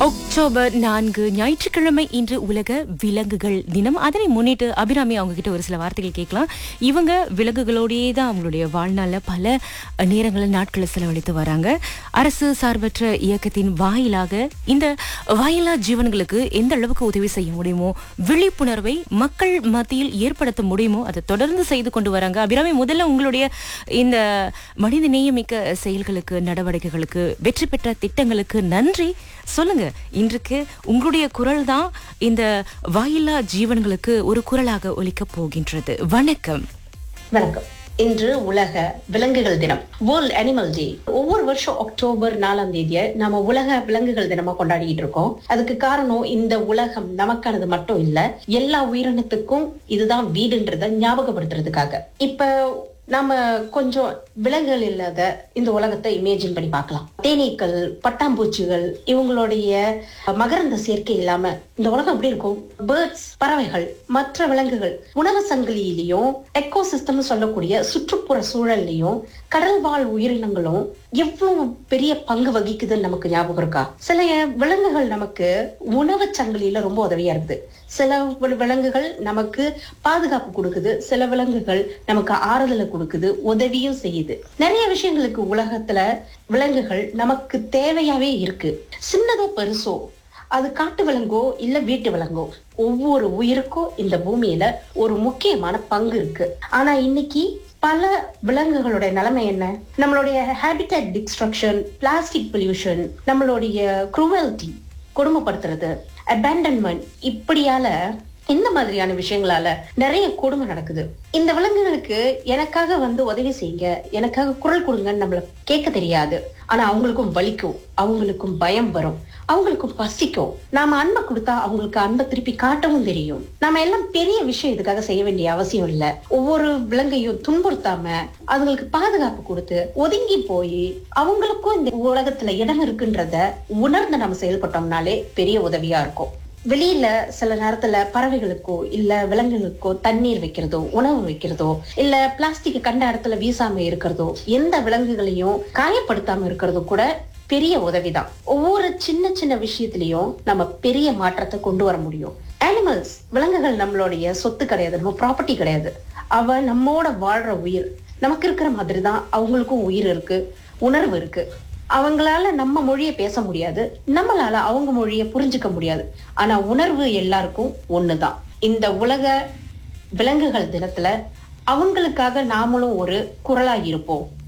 October 4 ஞாயிற்றுக்கிழமை இன்று உலக விலங்குகள் தினம். அதனை முன்னிட்டு அபிராமி அவங்க கிட்ட ஒரு சில வார்த்தைகள் கேட்கலாம். இவங்க விலங்குகளோடயே தான் அவங்களுடைய வாழ்நாள்ல பல நேரங்களில் நாட்களை செலவழித்து வராங்க. அரசு சார்பற்ற இயக்கத்தின் வாயிலாக இந்த வாயிலா ஜீவன்களுக்கு எந்த அளவுக்கு உதவி செய்ய முடியுமோ, விழிப்புணர்வை மக்கள் மத்தியில் ஏற்படுத்த முடியுமோ அதை தொடர்ந்து செய்து கொண்டு வராங்க. அபிராமி, முதல்ல உங்களுடைய இந்த மனித நேயமிக்க செயல்களுக்கு, நடவடிக்கைகளுக்கு, வெற்றி பெற்ற திட்டங்களுக்கு நன்றி. சொல்லுங்க, இன்றைக்கு உங்களுடைய குரல் தான் இந்த வாயில்லா ஜீவன்களுக்கு ஒரு குரலாக ஒலிக்கப் போகின்றது. வணக்கம். வணக்கம். இன்று உலக விலங்குகள் தினம், வேர்ல்ட் அனிமல் டே. ஒவ்வொரு வருஷம் அக்டோபர் 4 நாம உலக விலங்குகள் தினமா கொண்டாடிட்டு இருக்கோம். அதுக்கு காரணம், இந்த உலகம் நமக்கானது மட்டும் இல்ல, எல்லா உயிரினத்துக்கும் இதுதான் வீடுன்றத ஞாபகப்படுத்துறதுக்காக. இப்ப நாம கொஞ்சம் விலங்குகள் இல்லாத இந்த உலகத்தை இமேஜின் பண்ணி பார்க்கலாம். தேனீக்கள், பட்டாம்பூச்சிகள், இவங்களுடைய மகரந்த சேர்க்கை இல்லாம இந்த உலகம் எப்படி இருக்கும்? பேர்ட்ஸ், பறவைகள், மற்ற விலங்குகள், உணவு சங்கிலியிலையும் எக்கோசிஸ்டம் சொல்லக்கூடிய சுற்றுப்புற சூழல்லையும் கடல் வாழ் உயிரினங்களும் எவ்வளவு பெரிய பங்கு வகிக்குதுன்னு நமக்கு ஞாபகம் இருக்கா? சில விலங்குகள் நமக்கு உணவு சங்கிலியில ரொம்ப உதவியா இருக்குது. சில விலங்குகள் நமக்கு பாதுகாப்பு கொடுக்குது. சில விலங்குகள் நமக்கு ஆறுதலை கொடுக்குது, உதவியும் செய்யுது. நிறைய விஷயங்களுக்கு உலகத்துல விலங்குகள் நமக்கு தேவையாவே இருக்கு. சின்னதோ பெருசோ, அது காட்டு விலங்கோ இல்ல வீட்டு விலங்கோ, ஒவ்வொரு உயிருக்கும் இந்த பூமியில ஒரு முக்கியமான பங்கு இருக்கு. ஆனா இன்னைக்கு பல விலங்குகளுடைய நிலைமை என்ன? நம்மளுடைய ஹேபிடேட் டிஸ்ட்ரக்ஷன், பிளாஸ்டிக் பொல்யூஷன், நம்மளுடைய குரூவல்டி, கொடுமைப்படுத்துறது, அபேண்டன்மெண்ட், இப்படியால இந்த மாதிரியான விஷயங்களால நிறைய கொடுமை நடக்குது. இந்த விலங்குகளுக்கு எனக்காக உதவி செய்யுங்க, எனக்காக குரல் கொடுங்கன்னு நம்மள கேட்க தெரியாது. ஆனா அவங்களுக்கும் வலிக்கும், அவங்களுக்கும் பயம் வரும், அவங்களுக்கும் பசிக்கும். நாம அன்பை கொடுத்தா அவங்களுக்கு அன்பை திருப்பி காட்டவும் தெரியும். நாம எல்லாம் பெரிய விஷயம் இதுக்காக செய்ய வேண்டிய அவசியம் இல்ல. ஒவ்வொரு விலங்கையும் துன்புறுத்தாம அதுங்களுக்கு பாதுகாப்பு கொடுத்து ஒதுங்கி போய் அவங்களுக்கும் இந்த உலகத்துல இடம் இருக்குன்றத உணர்ந்து நம்ம செயல்பட்டோம்னாலே பெரிய உதவியா இருக்கும். வெளியில சில நேரத்துல பறவைகளுக்கோ இல்ல விலங்குகளுக்கோ தண்ணீர் வைக்கிறதோ, உணவு வைக்கிறதோ, இல்ல பிளாஸ்டிக் கண்ட இடத்துல வீசாம இருக்கிறதோ, எந்த விலங்குகளையும் காயப்படுத்தாம இருக்கிறதோ கூட பெரிய உதவிதான். ஒவ்வொரு சின்ன சின்ன விஷயத்திலயும் நம்ம பெரிய மாற்றத்தை கொண்டு வர முடியும். அனிமல்ஸ், விலங்குகள் நம்மளுடைய சொத்து கிடையாது, நம்ம ப்ராப்பர்ட்டி கிடையாது. அவ நம்மோட வாழ்ற உயிர். நமக்கு இருக்கிற மாதிரிதான் அவங்களுக்கும் உயிர் இருக்கு, உணர்வு இருக்கு. அவங்களால நம்ம மொழியை பேச முடியாது, நம்மளால அவங்க மொழியை புரிஞ்சுக்க முடியாது. ஆனா உணர்வு எல்லாருக்கும் ஒண்ணுதான். இந்த உலக விலங்குகள் தினத்துல அவங்களுக்காக நாமளும் ஒரு குரலா இருப்போம்.